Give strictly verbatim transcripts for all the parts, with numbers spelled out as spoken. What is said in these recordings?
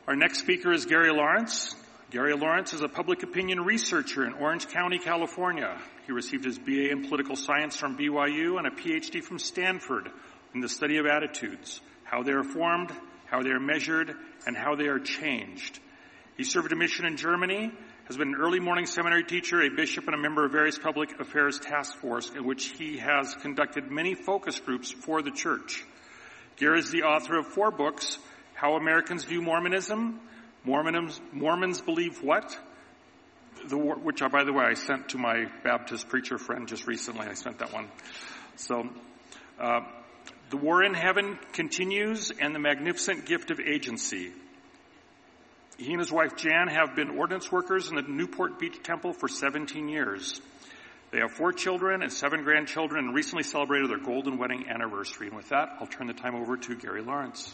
Our next speaker is Gary Lawrence. Gary Lawrence is a public opinion researcher in Orange County, California. He received his B A in political science from B Y U and a P H D from Stanford in the study of attitudes, how they are formed, how they are measured, and how they are changed. He served a mission in Germany, has been an early morning seminary teacher, a bishop, and a member of various public affairs task force in which he has conducted many focus groups for the church. Gary is the author of four books: How Americans View Mormonism, Mormons, Mormons Believe What? The, which, by the way, I sent to my Baptist preacher friend just recently. I sent that one. So, uh, The War in Heaven Continues, and The Magnificent Gift of Agency. He and his wife Jan have been ordinance workers in the Newport Beach Temple for seventeen years. They have four children and seven grandchildren and recently celebrated their golden wedding anniversary. And with that, I'll turn the time over to Gary Lawrence.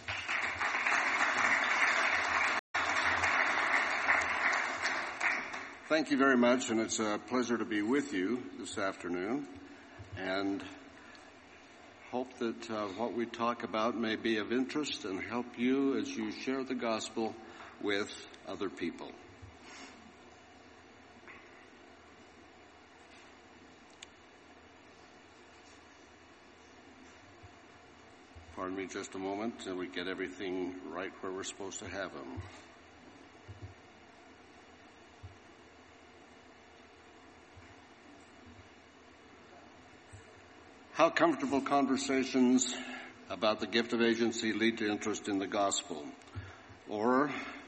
Thank you very much, and it's a pleasure to be with you this afternoon, and hope that uh, what we talk about may be of interest and help you as you share the gospel with other people. Pardon me just a moment till we get everything right where we're supposed to have them. How comfortable conversations about the gift of agency lead to interest in the gospel? Or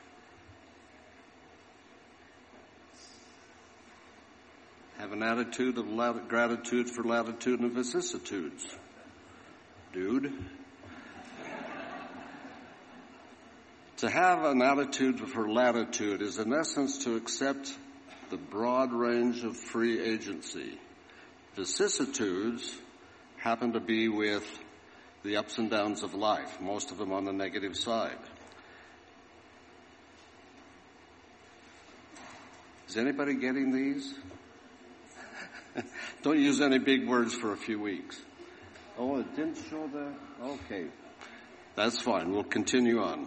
have an attitude of lat- gratitude for latitude and vicissitudes? Dude. To have an attitude for latitude is in essence to accept the broad range of free agency. Vicissitudes happen to be with the ups and downs of life, most of them on the negative side. Is anybody getting these? Don't use any big words for a few weeks. Oh, it didn't show the... Okay. That's fine. We'll continue on.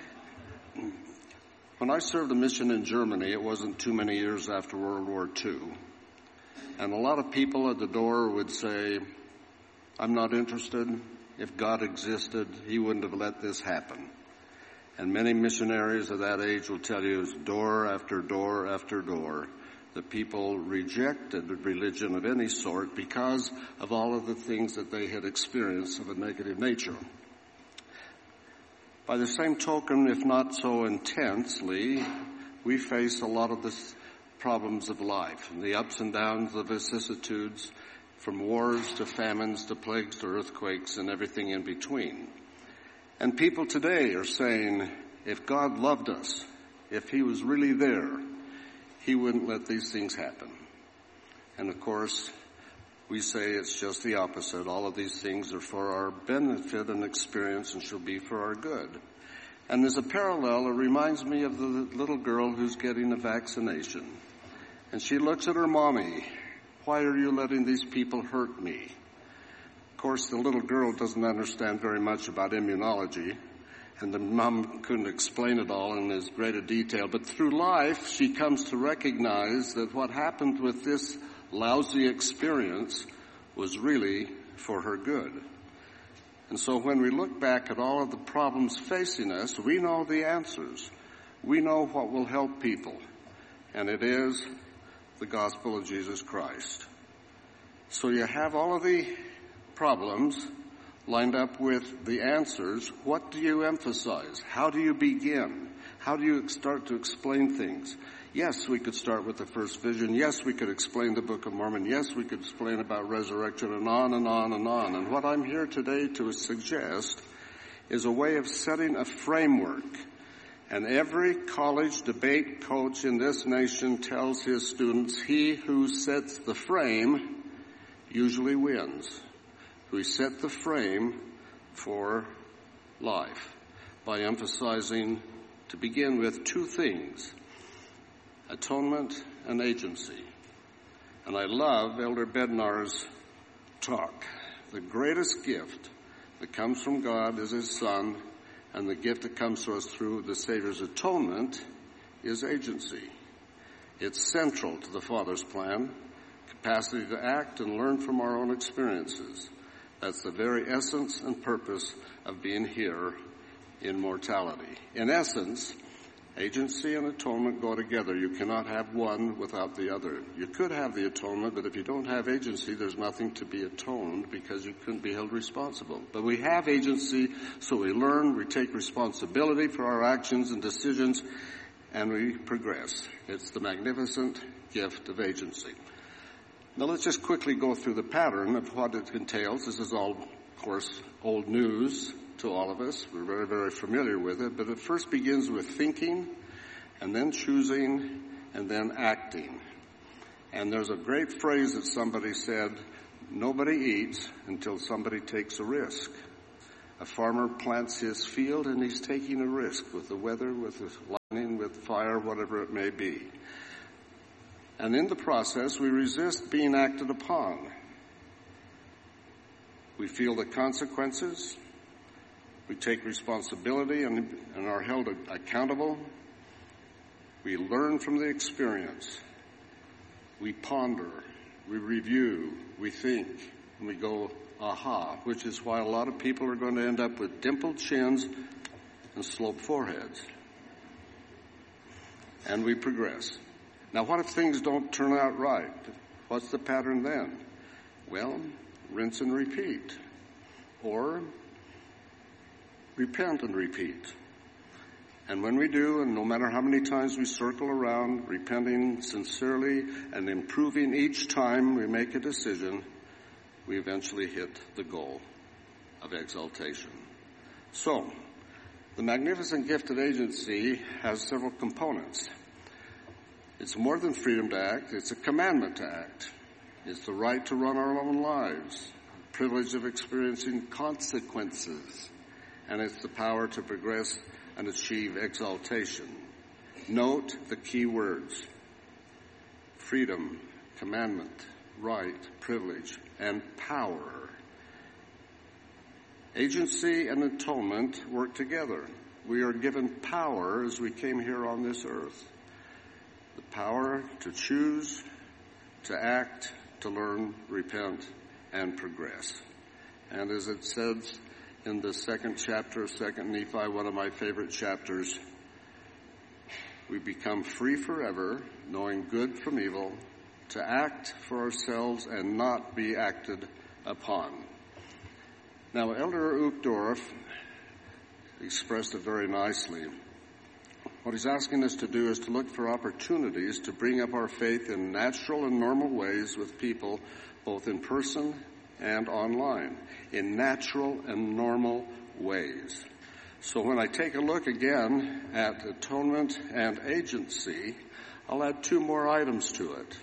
When I served a mission in Germany, it wasn't too many years after World War Two. And a lot of people at the door would say, I'm not interested. If God existed, he wouldn't have let this happen. And many missionaries of that age will tell you, door after door after door, the people rejected religion of any sort because of all of the things that they had experienced of a negative nature. By the same token, if not so intensely, we face a lot of the problems of life, and the ups and downs, the vicissitudes, from wars to famines to plagues to earthquakes and everything in between. And people today are saying, if God loved us, if he was really there, he wouldn't let these things happen. And of course, we say it's just the opposite. All of these things are for our benefit and experience and shall be for our good. And there's a parallel. It reminds me of the little girl who's getting a vaccination. And she looks at her mommy. Why are you letting these people hurt me? Of course, the little girl doesn't understand very much about immunology, and the mom couldn't explain it all in as great a detail. But through life, she comes to recognize that what happened with this lousy experience was really for her good. And so when we look back at all of the problems facing us, we know the answers. We know what will help people, and it is the gospel of Jesus Christ. So you have all of the problems lined up with the answers. What do you emphasize? How do you begin? How do you start to explain things? Yes, we could start with the first vision. Yes, we could explain the Book of Mormon. Yes, we could explain about resurrection, and on and on and on. And what I'm here today to suggest is a way of setting a framework. And every college debate coach in this nation tells his students, he who sets the frame usually wins. We set the frame for life by emphasizing, to begin with, two things: atonement and agency. And I love Elder Bednar's talk. The greatest gift that comes from God is his Son, and the gift that comes to us through the Savior's atonement is agency. It's central to the Father's plan, capacity to act and learn from our own experiences. That's the very essence and purpose of being here in mortality. In essence, agency and atonement go together. You cannot have one without the other. You could have the atonement, but if you don't have agency, there's nothing to be atoned because you couldn't be held responsible. But we have agency, so we learn, we take responsibility for our actions and decisions, and we progress. It's the magnificent gift of agency. Now let's just quickly go through the pattern of what it entails. This is all, of course, old news to all of us. We're very, very familiar with it, but it first begins with thinking, and then choosing, and then acting. And there's a great phrase that somebody said, nobody eats until somebody takes a risk. A farmer plants his field, and he's taking a risk with the weather, with the lightning, with fire, whatever it may be. And in the process, we resist being acted upon. We feel the consequences. We take responsibility and, and are held accountable. We learn from the experience. We ponder. We review. We think. And we go, aha, which is why a lot of people are going to end up with dimpled chins and sloped foreheads. And we progress. Now, what if things don't turn out right? What's the pattern then? Well, rinse and repeat. Or repent and repeat. And when we do, and no matter how many times we circle around, repenting sincerely and improving each time we make a decision, we eventually hit the goal of exaltation. So, the magnificent gift of agency has several components. It's more than freedom to act. It's a commandment to act. It's the right to run our own lives, the privilege of experiencing consequences, and it's the power to progress and achieve exaltation. Note the key words: freedom, commandment, right, privilege, and power. Agency and atonement work together. We are given power as we came here on this earth. The power to choose, to act, to learn, repent, and progress. And as it says in the second chapter of Second Nephi, one of my favorite chapters, we become free forever, knowing good from evil, to act for ourselves and not be acted upon. Now, Elder Uchtdorf expressed it very nicely. What he's asking us to do is to look for opportunities to bring up our faith in natural and normal ways with people, both in person and online, in natural and normal ways. So when I take a look again at atonement and agency, I'll add two more items to it.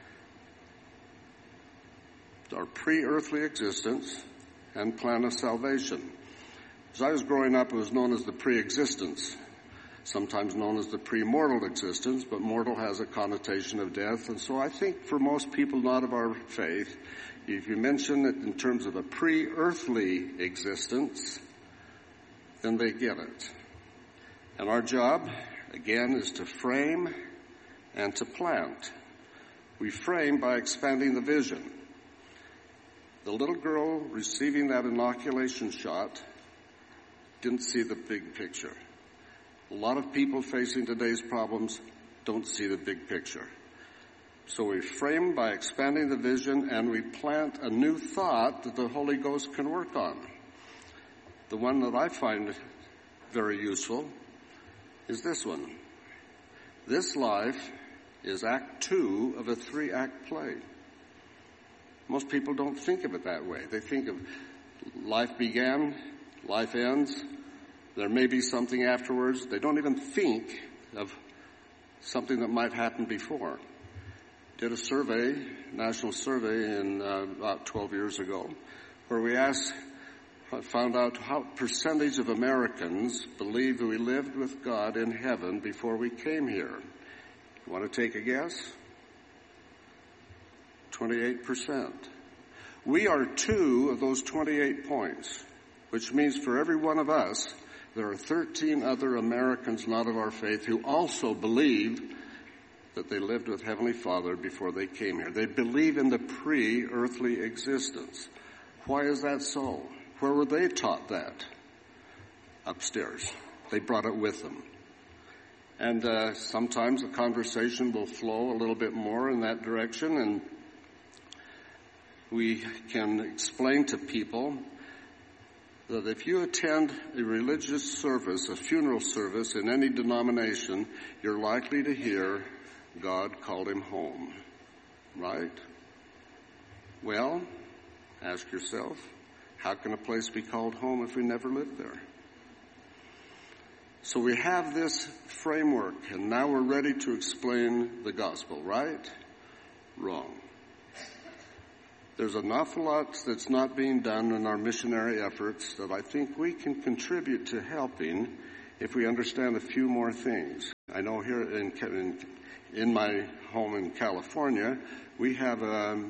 Our pre-earthly existence and plan of salvation. As I was growing up, it was known as the pre-existence, sometimes known as the pre-mortal existence, but mortal has a connotation of death. And so I think for most people not of our faith, if you mention it in terms of a pre-earthly existence, then they get it. And our job, again, is to frame and to plant. We frame by expanding the vision. The little girl receiving that inoculation shot didn't see the big picture. A lot of people facing today's problems don't see the big picture. So we frame by expanding the vision, and we plant a new thought that the Holy Ghost can work on. The one that I find very useful is this one. This life is act two of a three-act play. Most people don't think of it that way. They think of life began, life ends, there may be something afterwards. They don't even think of something that might happen before. Did a survey, national survey in uh, about twelve years ago, where we asked, found out how percentage of Americans believe that we lived with God in heaven before we came here. You want to take a guess? twenty-eight percent. We are two of those twenty-eight points, which means for every one of us, there are thirteen other Americans not of our faith who also believe that they lived with Heavenly Father before they came here. They believe in the pre-earthly existence. Why is that so? Where were they taught that? Upstairs. They brought it with them. And uh, sometimes the conversation will flow a little bit more in that direction, and we can explain to people that if you attend a religious service, a funeral service in any denomination, you're likely to hear, God called him home. Right? Well, ask yourself, how can a place be called home if we never lived there? So we have this framework, and now we're ready to explain the gospel, right? Wrong. There's an awful lot that's not being done in our missionary efforts that I think we can contribute to helping if we understand a few more things. I know here in in, in my home in California, we have a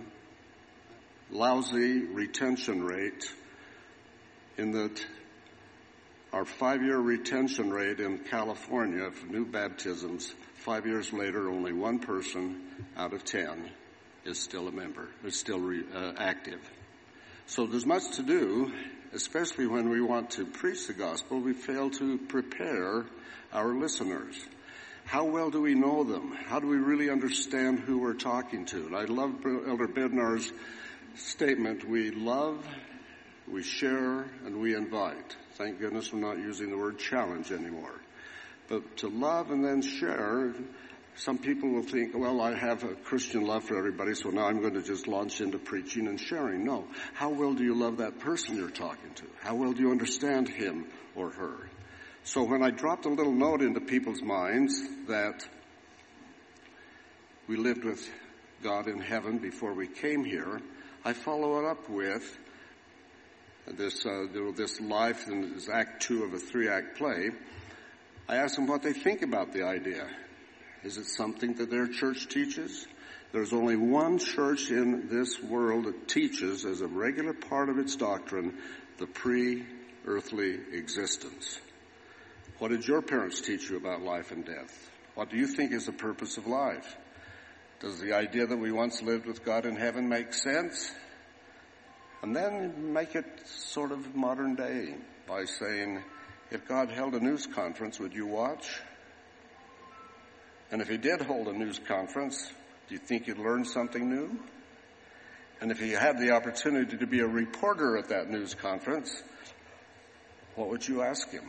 lousy retention rate in that our five-year retention rate in California for new baptisms, five years later, only one person out of ten is still a member, is still re, uh, active. So there's much to do, especially when we want to preach the gospel. We fail to prepare our listeners. How well do we know them? How do we really understand who we're talking to? And I love Elder Bednar's statement, we love, we share, and we invite. Thank goodness we're not using the word challenge anymore. But to love and then share, some people will think, well, I have a Christian love for everybody, so now I'm going to just launch into preaching and sharing. No. How well do you love that person you're talking to? How well do you understand him or her? So when I dropped a little note into people's minds that we lived with God in heaven before we came here, I follow it up with this uh, this life in this act two of a three-act play. I ask them what they think about the idea. Is it something that their church teaches? There's only one church in this world that teaches as a regular part of its doctrine the pre-earthly existence. What did your parents teach you about life and death? What do you think is the purpose of life? Does the idea that we once lived with God in heaven make sense? And then make it sort of modern day by saying, if God held a news conference, would you watch? And if he did hold a news conference, do you think you'd learn something new? And if he had the opportunity to be a reporter at that news conference, what would you ask him?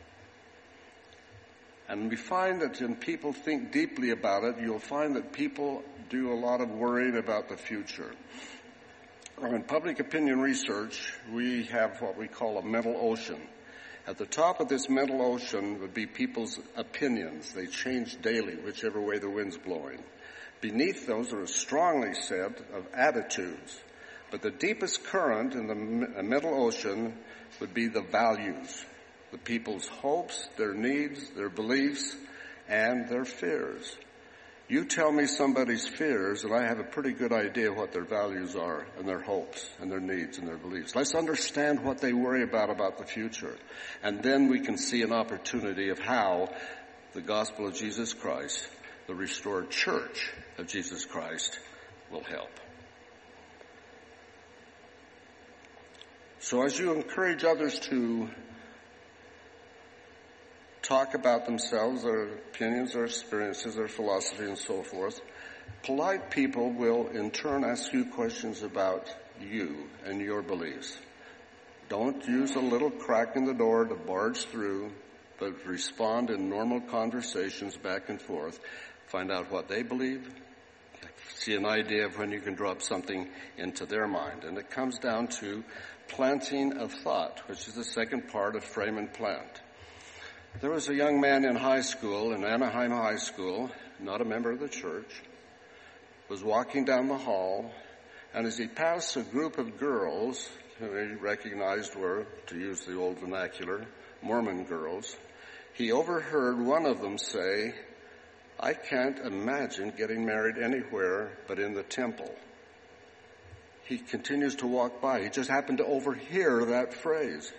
And we find that when people think deeply about it, you'll find that people do a lot of worrying about the future. In public opinion research, we have what we call a mental ocean. At the top of this mental ocean would be people's opinions. They change daily, whichever way the wind's blowing. Beneath those are a strongly set of attitudes. But the deepest current in the mental ocean would be the values, the people's hopes, their needs, their beliefs, and their fears. You tell me somebody's fears, and I have a pretty good idea what their values are, and their hopes, and their needs, and their beliefs. Let's understand what they worry about about the future. And then we can see an opportunity of how the gospel of Jesus Christ, the restored church of Jesus Christ, will help. So as you encourage others to talk about themselves, their opinions, their experiences, their philosophy, and so forth, polite people will in turn ask you questions about you and your beliefs. Don't use a little crack in the door to barge through, but respond in normal conversations back and forth. Find out what they believe. See an idea of when you can drop something into their mind. And it comes down to planting a thought, which is the second part of frame and plant. There was a young man in high school, in Anaheim High School, not a member of the church, was walking down the hall, and as he passed a group of girls who he recognized were, to use the old vernacular, Mormon girls, he overheard one of them say, "I can't imagine getting married anywhere but in the temple." He continues to walk by. He just happened to overhear that phrase.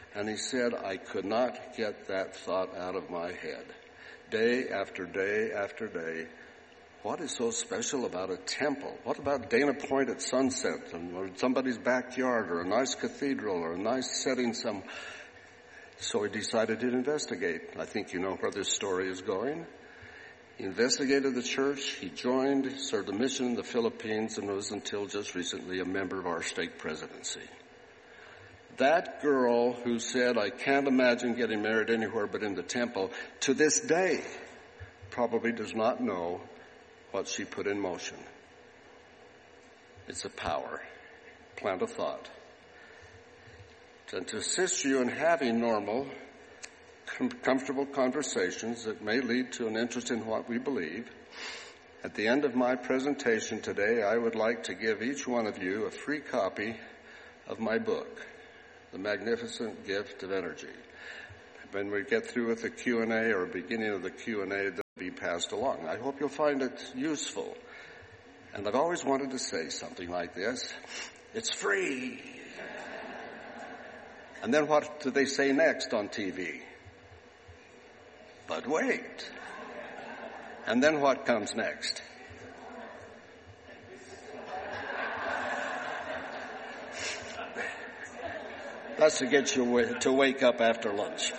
And he said, I could not get that thought out of my head. Day after day after day, what is so special about a temple? What about Dana Point at sunset, or somebody's backyard, or a nice cathedral, or a nice setting some? So he decided to investigate. I think you know where this story is going. He investigated the church, he joined, served a mission in the Philippines, and was until just recently a member of our stake presidency. That girl who said, I can't imagine getting married anywhere but in the temple, to this day probably does not know what she put in motion. It's a power. Plant a thought. And to assist you in having normal, com- comfortable conversations that may lead to an interest in what we believe, at the end of my presentation today, I would like to give each one of you a free copy of my book, The Magnificent Gift of Energy. When we get through with the Q and A or beginning of the Q and A, they'll be passed along. I hope you'll find it useful. And I've always wanted to say something like this. It's free. And then what do they say next on T V? But wait. And then what comes next? That's to get you to wake up after lunch.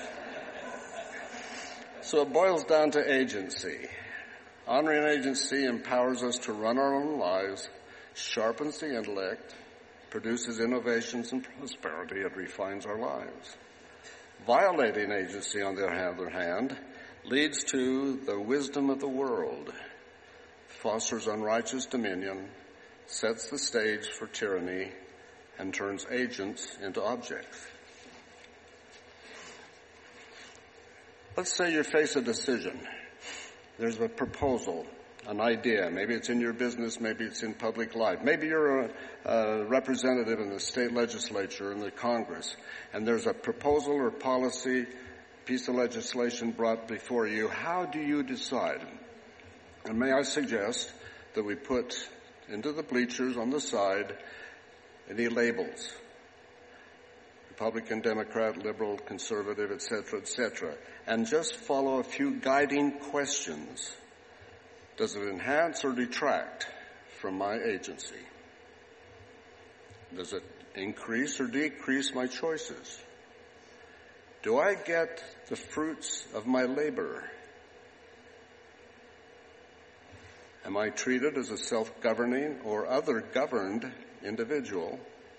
So it boils down to agency. Honoring agency empowers us to run our own lives, sharpens the intellect, produces innovations and prosperity, and refines our lives. Violating agency, on the other hand, leads to the wisdom of the world, fosters unrighteous dominion, sets the stage for tyranny, and turns agents into objects. Let's say you face a decision. There's a proposal, an idea. Maybe it's in your business, maybe it's in public life. Maybe you're a, a representative in the state legislature, in the Congress, and there's a proposal or policy, piece of legislation brought before you. How do you decide? And may I suggest that we put into the bleachers on the side any labels. Republican, Democrat, liberal, conservative, et cetera, et cetera, and just follow a few guiding questions. Does it enhance or detract from my agency? Does it increase or decrease my choices? Do I get the fruits of my labor? Am I treated as a self-governing or other-governed individual?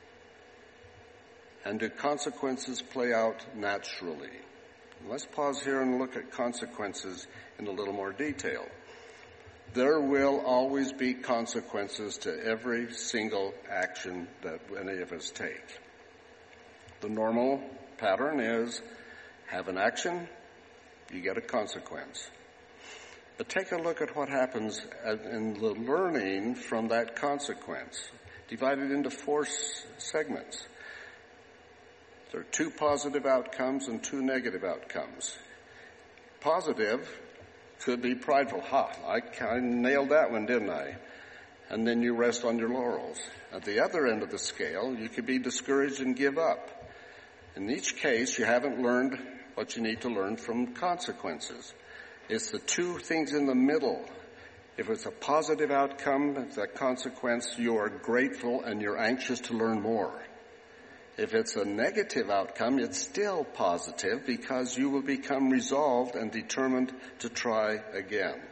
And do consequences play out naturally? Let's pause here and look at consequences in a little more detail. There will always be consequences to every single action that any of us take. The normal pattern is have an action, you get a consequence. But take a look at what happens in the learning from that consequence, divided into four segments. There are two positive outcomes and two negative outcomes. Positive could be prideful. Ha, I, I nailed that one, didn't I? And then you rest on your laurels. At the other end of the scale, you could be discouraged and give up. In each case, you haven't learned what you need to learn from consequences. It's the two things in the middle. If it's a positive outcome, it's a consequence, you are grateful and you're anxious to learn more. If it's a negative outcome, it's still positive because you will become resolved and determined to try again.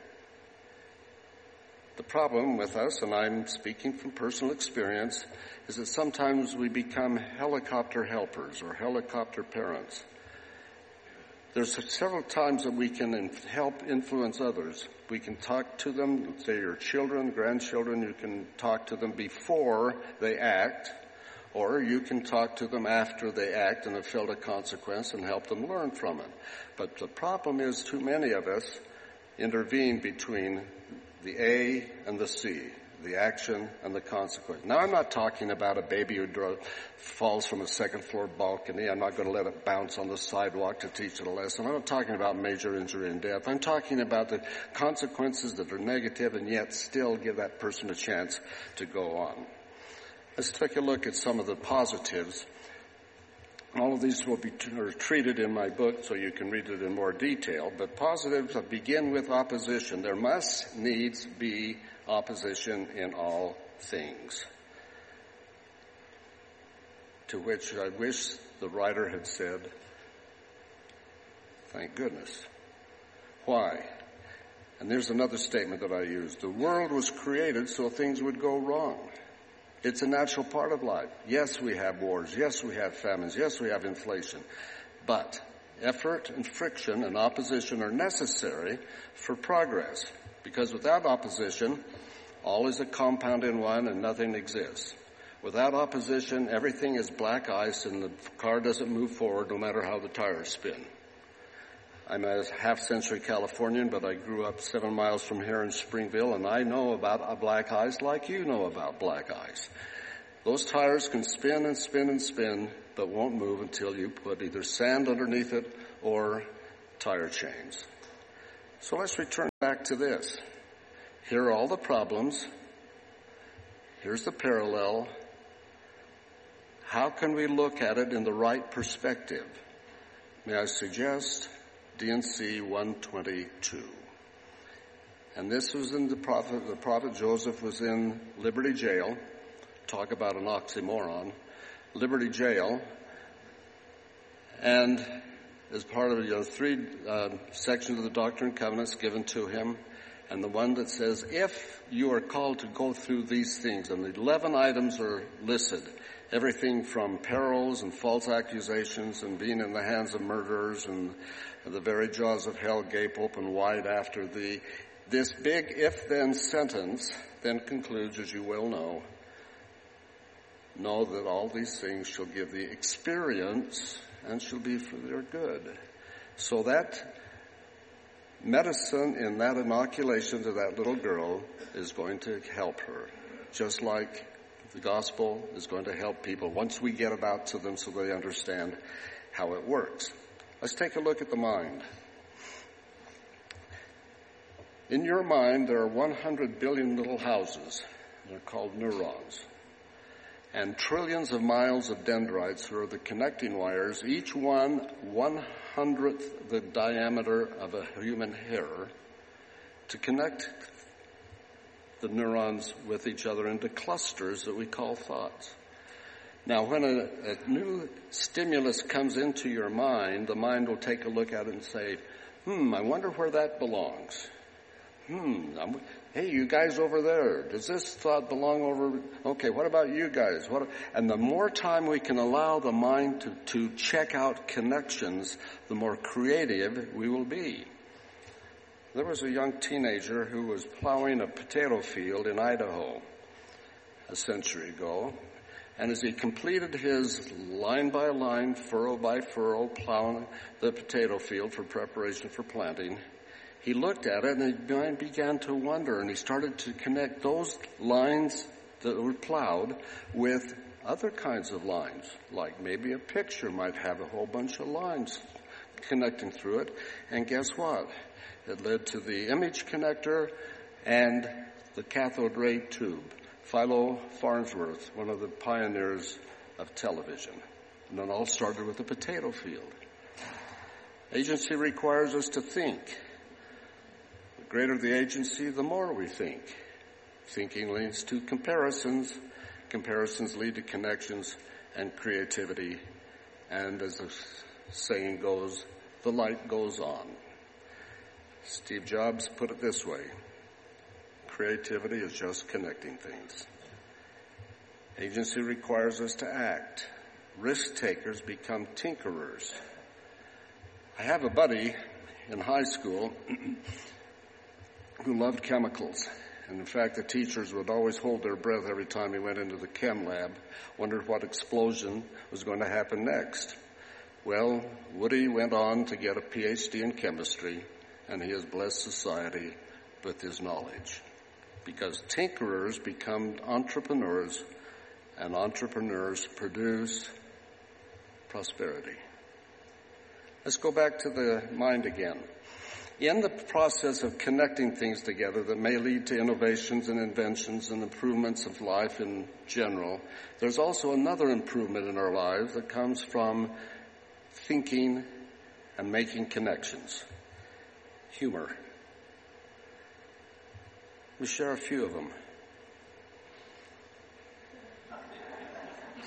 The problem with us, and I'm speaking from personal experience, is that sometimes we become helicopter helpers or helicopter parents. There's several times that we can help influence others. We can talk to them, say your children, grandchildren, you can talk to them before they act. Or you can talk to them after they act and have felt a consequence and help them learn from it. But the problem is too many of us intervene between the A and the C, the action and the consequence. Now, I'm not talking about a baby who draw, falls from a second floor balcony. I'm not going to let it bounce on the sidewalk to teach it a lesson. I'm not talking about major injury and death. I'm talking about the consequences that are negative and yet still give that person a chance to go on. Let's take a look at some of the positives. All of these will be t- are treated in my book so you can read it in more detail. But positives begin with opposition. There must needs be opposition in all things. To which I wish the writer had said, thank goodness. Why? And there's another statement that I used. The world was created so things would go wrong. It's a natural part of life. Yes, we have wars. Yes, we have famines. Yes, we have inflation. But effort and friction and opposition are necessary for progress. Because without opposition, all is a compound in one and nothing exists. Without opposition, everything is black ice and the car doesn't move forward no matter how the tires spin. I'm a half-century Californian, but I grew up seven miles from here in Springville, and I know about black ice like you know about black ice. Those tires can spin and spin and spin, but won't move until you put either sand underneath it or tire chains. So let's return back to this. Here are all the problems. Here's the parallel. How can we look at it in the right perspective? May I suggest D and C one twenty-two. And this was in the prophet, the prophet Joseph was in Liberty Jail. Talk about an oxymoron. Liberty Jail. And as part of, you know, three uh, sections of the Doctrine and Covenants given to him, and the one that says, if you are called to go through these things, and the eleven items are listed, everything from perils and false accusations and being in the hands of murderers and the very jaws of hell gape open wide after thee. This big if-then sentence then concludes, as you well know, know that all these things shall give thee experience and shall be for their good. So that medicine in that inoculation to that little girl is going to help her, just like the gospel is going to help people once we get it out to them so they understand how it works. Let's take a look at the mind. In your mind, there are one hundred billion little houses. They're called neurons. And trillions of miles of dendrites are the connecting wires, each one one hundredth the diameter of a human hair, to connect the neurons with each other into clusters that we call thoughts. Now, when a, a new stimulus comes into your mind, the mind will take a look at it and say, hmm, I wonder where that belongs. Hmm, I'm, hey, you guys over there, does this thought belong over? Okay, what about you guys? What? And the more time we can allow the mind to, to check out connections, the more creative we will be. There was a young teenager who was plowing a potato field in Idaho a century ago. And as he completed his line by line, furrow by furrow, plowing the potato field for preparation for planting, he looked at it and his mind began to wonder, and he started to connect those lines that were plowed with other kinds of lines, like maybe a picture might have a whole bunch of lines connecting through it. And guess what? It led to the image connector and the cathode ray tube. Philo Farnsworth, one of the pioneers of television. And it all started with a potato field. Agency requires us to think. The greater the agency, the more we think. Thinking leads to comparisons. Comparisons lead to connections and creativity. And as the saying goes, the light goes on. Steve Jobs put it this way. Creativity is just connecting things. Agency requires us to act. Risk takers become tinkerers. I have a buddy in high school who loved chemicals. And in fact, the teachers would always hold their breath every time he went into the chem lab, wondered what explosion was going to happen next. Well, Woody went on to get a P H D in chemistry, and he has blessed society with his knowledge. Because tinkerers become entrepreneurs, and entrepreneurs produce prosperity. Let's go back to the mind again. In the process of connecting things together that may lead to innovations and inventions and improvements of life in general, there's also another improvement in our lives that comes from thinking and making connections. Humor. We share a few of them.